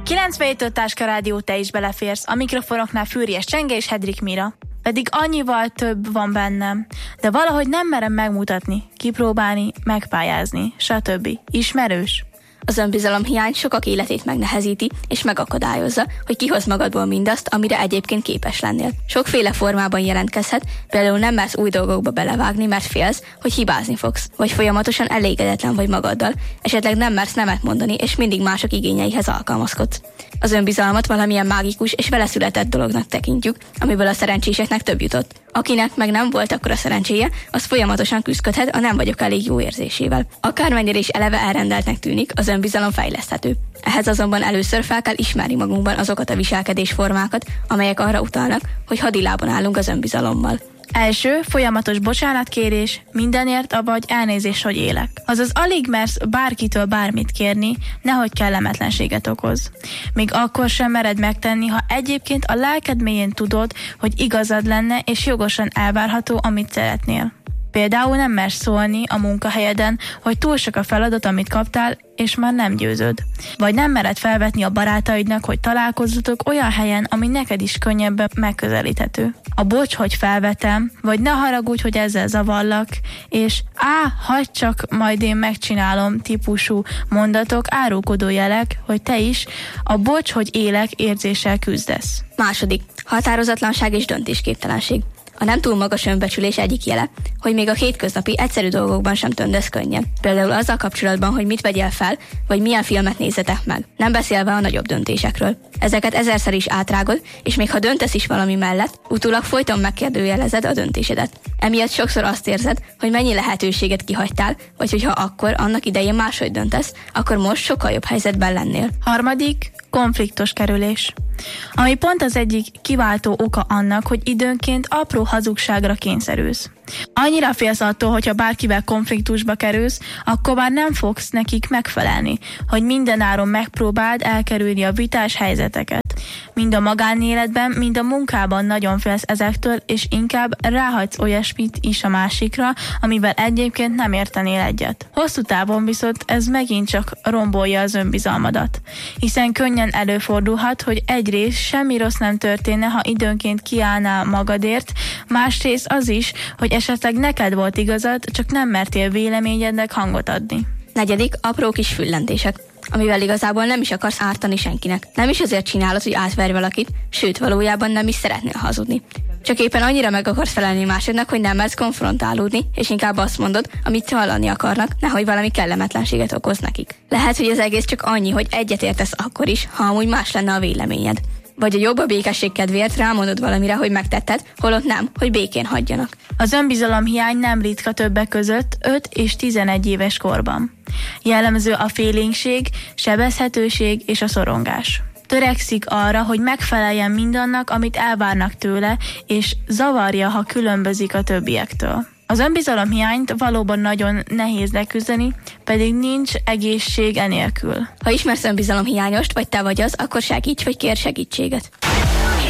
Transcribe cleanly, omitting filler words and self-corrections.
97 Táska Rádió, te is beleférsz. A mikrofonoknál Fűries Csenge és Hedrik Mira. Pedig annyival több van bennem, de valahogy nem merem megmutatni, kipróbálni, megpályázni, stb. Ismerős? Az önbizalomhiány sokak életét megnehezíti és megakadályozza, hogy kihoz magadból mindazt, amire egyébként képes lennél. Sokféle formában jelentkezhet, például nem mersz új dolgokba belevágni, mert félsz, hogy hibázni fogsz, vagy folyamatosan elégedetlen vagy magaddal, esetleg nem mersz nemet mondani, és mindig mások igényeihez alkalmazkodsz. Az önbizalmat valamilyen mágikus és vele született dolognak tekintjük, amiből a szerencséseknek több jutott. Akinek meg nem volt akkora szerencséje, az folyamatosan küzdködhet a nem vagyok elég jó érzésével. Akármennyire is eleve elrendeltnek tűnik, az önbizalom fejleszthető. Ehhez azonban először fel kell ismerni magunkban azokat a viselkedésformákat, amelyek arra utalnak, hogy hadilában állunk az önbizalommal. Első, folyamatos bocsánatkérés, mindenért, avagy elnézést, hogy élek. Azaz alig mersz bárkitől bármit kérni, nehogy kellemetlenséget okoz. Még akkor sem mered megtenni, ha egyébként a lelked mélyén tudod, hogy igazad lenne és jogosan elvárható, amit szeretnél. Például nem mersz szólni a munkahelyeden, hogy túl sok a feladat, amit kaptál, és már nem győzöd. Vagy nem mered felvetni a barátaidnak, hogy találkozzatok olyan helyen, ami neked is könnyebben megközelíthető. A bocs, hogy felvetem, vagy ne haragudj, hogy ezzel zavarlak, és hagyd csak, majd én megcsinálom típusú mondatok, árulkodó jelek, hogy te is a bocs, hogy élek érzéssel küzdesz. Második, határozatlanság és döntésképtelenség. A nem túl magas önbecsülés egyik jele, hogy még a hétköznapi egyszerű dolgokban sem döntesz könnyen. Például azzal kapcsolatban, hogy mit vegyél fel, vagy milyen filmet nézzetek meg. Nem beszélve a nagyobb döntésekről. Ezeket ezerszer is átrágod, és még ha döntesz is valami mellett, utólag folyton megkérdőjelezed a döntésedet. Emiatt sokszor azt érzed, hogy mennyi lehetőséget kihagytál, vagy hogyha akkor annak idején máshogy döntesz, akkor most sokkal jobb helyzetben lennél. Harmadik, konfliktus kerülés. Ami pont az egyik kiváltó oka annak, hogy időnként apró hazugságra kényszerülsz. Annyira félsz attól, hogyha bárkivel konfliktusba kerülsz, akkor már nem fogsz nekik megfelelni, hogy mindenáron megpróbáld elkerülni a vitás helyzeteket. Mind a magánéletben, mind a munkában nagyon félsz ezektől, és inkább ráhagysz olyasmit is a másikra, amivel egyébként nem értenél egyet. Hosszú távon viszont ez megint csak rombolja az önbizalmadat, hiszen könnyen előfordulhat, hogy egyrészt semmi rossz nem történne, ha időnként kiállnál magadért, másrészt az is, hogy esetleg neked volt igazad, csak nem mertél véleményednek hangot adni. Negyedik, apró kis füllentések, amivel igazából nem is akarsz ártani senkinek. Nem is azért csinálod, hogy átverj valakit, sőt, valójában nem is szeretnél hazudni. Csak éppen annyira meg akarsz felelni másodnak, hogy nem mersz konfrontálódni, és inkább azt mondod, amit hallani akarnak, nehogy valami kellemetlenséget okoz nekik. Lehet, hogy az egész csak annyi, hogy egyetértesz akkor is, ha amúgy más lenne a véleményed. Vagy a jobb a békesség kedvéért rámondod valamire, hogy megtetted, holott nem, hogy békén hagyjanak. Az önbizalomhiány nem ritka többek között 5 és 11 éves korban. Jellemző a félénkség, sebezhetőség és a szorongás. Törekszik arra, hogy megfeleljen mindannak, amit elvárnak tőle, és zavarja, ha különbözik a többiektől. Az önbizalomhiányt valóban nagyon nehéz leküzdeni, pedig nincs egészség enélkül. Ha ismersz önbizalomhiányost, vagy te vagy az, akkor segíts, vagy kérj segítséget.